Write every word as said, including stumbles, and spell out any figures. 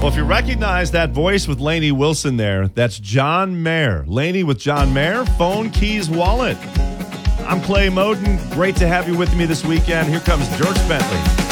Well, if you recognize that voice with Lainey Wilson there, that's John Mayer. Lainey with John Mayer, Phone Keys Wallet. I'm Clay Moden. Great to have you with me this weekend. Here comes George Bentley.